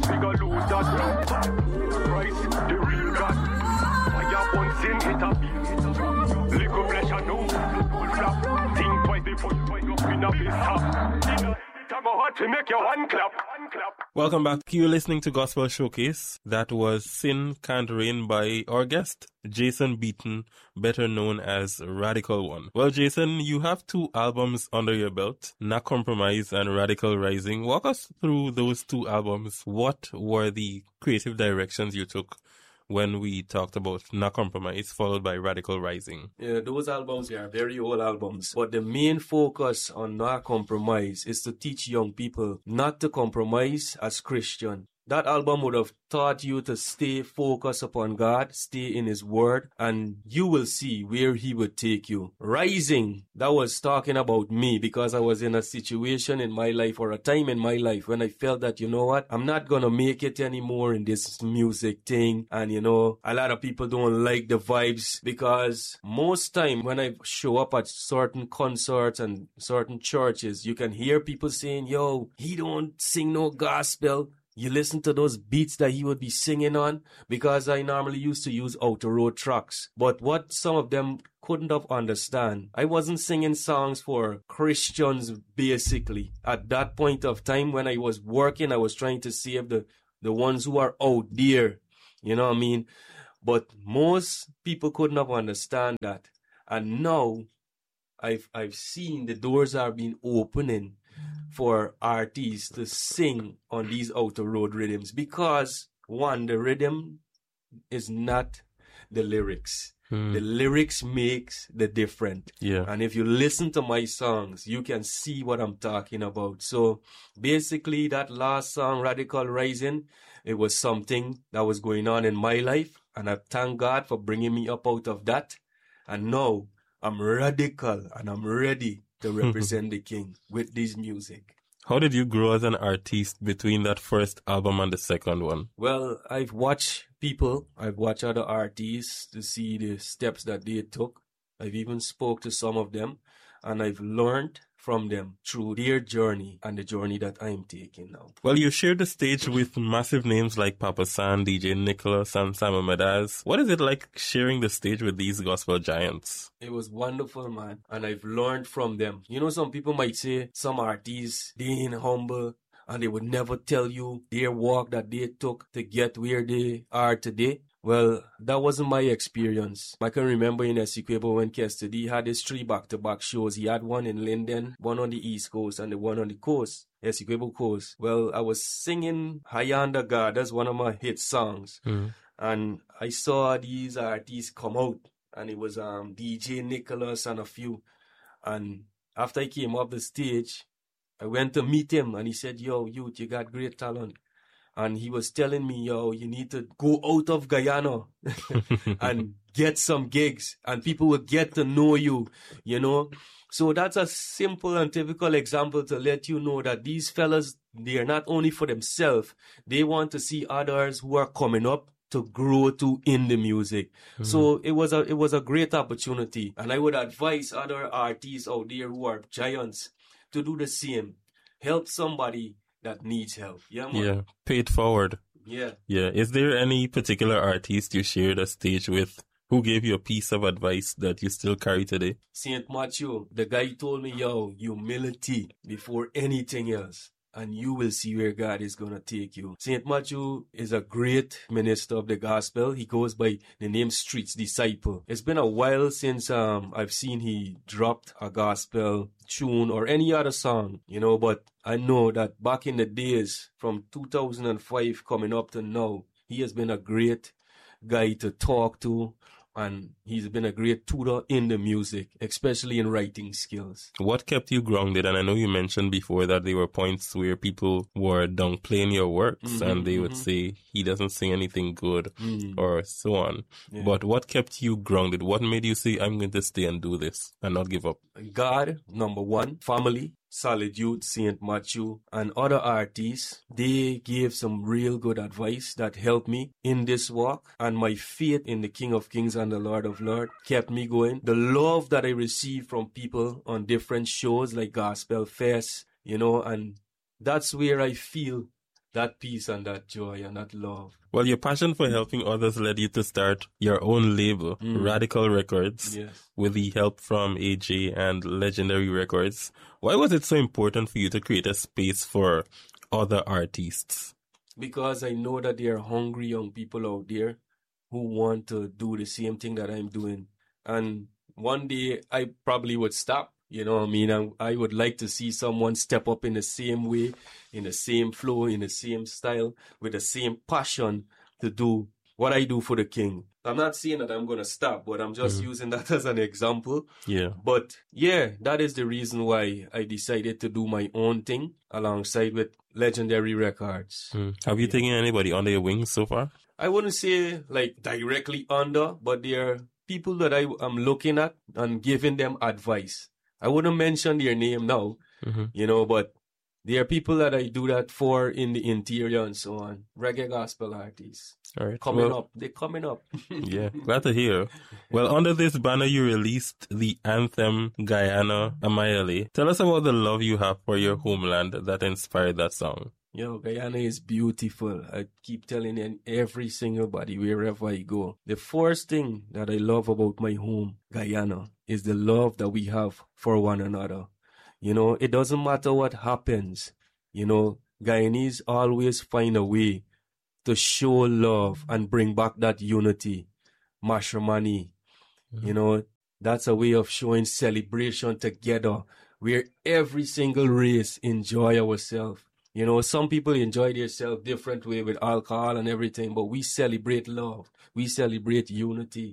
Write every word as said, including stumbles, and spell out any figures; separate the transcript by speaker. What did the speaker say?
Speaker 1: we go lose that. Christ, the real God. Fire on sin, it a beat. Liquor pleasure, no. Full flap. Think twice before you wind up in a vista. To make you one clap. One clap.
Speaker 2: Welcome back. You're listening to Gospel Showcase. That was Sin Can't Reign by our guest, Jason Beaton, better known as Radical One. Well, Jason, you have two albums under your belt, Not Compromise and Radical Rising. Walk us through those two albums. What were the creative directions you took when we talked about Not Compromise, followed by Radical Rising?
Speaker 3: Yeah, those albums are very old albums. But the main focus on Not Compromise is to teach young people not to compromise as Christian. That album would have taught you to stay focused upon God, stay in His Word, and you will see where He would take you. Rising, that was talking about me, because I was in a situation in my life, or a time in my life, when I felt that, you know what, I'm not gonna make it anymore in this music thing. And you know, a lot of people don't like the vibes, because most time when I show up at certain concerts and certain churches, you can hear people saying, yo, he don't sing no gospel. You listen to those beats that he would be singing on, because I normally used to use outer road tracks. But what some of them couldn't have understand, I wasn't singing songs for Christians basically. At that point of time when I was working, I was trying to save the, the ones who are out there. You know what I mean? But most people couldn't have understand that. And now I've I've seen the doors are being opening for artists to sing on these outer road rhythms, because one, the rhythm is not the lyrics. Hmm. The lyrics makes the difference.
Speaker 2: Yeah.
Speaker 3: And if you listen to my songs, you can see what I'm talking about. So basically that last song, Radical Rising, it was something that was going on in my life, and I thank God for bringing me up out of that. And now I'm radical and I'm ready to represent the King with this music.
Speaker 2: How did you grow as an artist between that first album and the second one?
Speaker 3: Well, I've watched people, I've watched other artists to see the steps that they took. I've even spoke to some of them, and I've learned from them through their journey and the journey that I'm taking now.
Speaker 2: Well, you shared the stage with massive names like Papa San, D J Nicholas, and Simon Medaz. What is it like sharing the stage with these gospel giants?
Speaker 3: It was wonderful, man, and I've learned from them. You know, some people might say some artists, they ain't humble, and they would never tell you their walk that they took to get where they are today. Well, that wasn't my experience. I can remember in Essequibo when Kestedy had his three back-to-back shows. He had one in Linden, one on the East Coast, and the one on the coast, Essequibo Coast. Well, I was singing High Under God. That's one of my hit songs. Mm. And I saw these artists come out, and it was um D J Nicholas and a few. And after I came off the stage, I went to meet him, and he said, yo, youth, you got great talent. And he was telling me, yo, you need to go out of Guyana and get some gigs, and people will get to know you, you know. So that's a simple and typical example to let you know that these fellas, they are not only for themselves, they want to see others who are coming up to grow to in the music. Mm-hmm. So it was a it was a great opportunity. And I would advise other artists out there who are giants to do the same. Help somebody that needs help. Yeah, man.
Speaker 2: Yeah, pay it forward.
Speaker 3: Yeah.
Speaker 2: Yeah. Is there any particular artist you shared a stage with who gave you a piece of advice that you still carry today?
Speaker 3: Saint Matthew, the guy told me, yo, humility before anything else, and you will see where God is going to take you. Saint Matthew is a great minister of the gospel. He goes by the name Street's Disciple. It's been a while since um I've seen he dropped a gospel tune or any other song, you know, but I know that back in the days from two thousand five coming up to now, he has been a great guy to talk to, and he's been a great tutor in the music, especially in writing skills.
Speaker 2: What kept you grounded? And I know you mentioned before that there were points where people were downplaying your works, mm-hmm, and they would mm-hmm. say, he doesn't sing anything good, mm-hmm. or so on. Yeah. But what kept you grounded? What made you say, I'm going to stay and do this and not give up?
Speaker 3: God, number one. Family. Solid Youth, Saint Matthew, and other artists, they gave some real good advice that helped me in this walk, and my faith in the King of Kings and the Lord of Lords kept me going. The love that I received from people on different shows like Gospel Fest, you know, and that's where I feel that peace and that joy and that love.
Speaker 2: Well, your passion for helping others led you to start your own label,
Speaker 3: Mm.
Speaker 2: Radical Records,
Speaker 3: Yes.
Speaker 2: with the help from A J and Legendary Records. Why was it so important for you to create a space for other artists?
Speaker 3: Because I know that there are hungry young people out there who want to do the same thing that I'm doing. And one day I probably would stop. You know what I mean? I, I would like to see someone step up in the same way, in the same flow, in the same style, with the same passion to do what I do for the King. I'm not saying that I'm going to stop, but I'm just
Speaker 2: Mhm.
Speaker 3: using that as an example.
Speaker 2: Yeah.
Speaker 3: But yeah, that is the reason why I decided to do my own thing alongside with Legendary Records.
Speaker 2: Mm. Have you
Speaker 3: Yeah.
Speaker 2: taken anybody under your wings so far?
Speaker 3: I wouldn't say like directly under, but there are people that I am looking at and giving them advice. I wouldn't mention their name now,
Speaker 2: Mm-hmm.
Speaker 3: you know, but there are people that I do that for in the interior and so on. Reggae gospel artists.
Speaker 2: All right.
Speaker 3: Coming
Speaker 2: Well,
Speaker 3: up. They're coming up.
Speaker 2: Yeah, glad to hear. Well, under this banner, you released the anthem Guyana Amayale. Tell us about the love you have for your homeland that inspired that song.
Speaker 3: Yo, Guyana is beautiful. I keep telling in every single body wherever I go. The first thing that I love about my home, Guyana, is the love that we have for one another. You know, it doesn't matter what happens. You know, Guyanese always find a way to show love and bring back that unity. Mashramani, you know, that's a way of showing celebration together where every single race enjoy ourselves. You know, some people enjoy themselves different way with alcohol and everything, but we celebrate love. We celebrate unity.